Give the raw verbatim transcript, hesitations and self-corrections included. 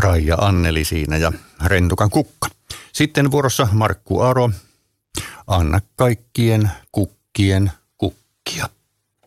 Raija Anneli siinä ja Rentukan kukka. Sitten vuorossa Markku Aro. Anna kaikkien kukkien